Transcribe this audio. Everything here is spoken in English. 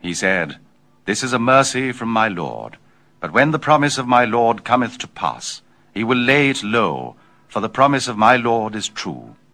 He said, This is a mercy from my Lord. But when the promise of my Lord cometh to pass, he will lay it low, for the promise of my Lord is true.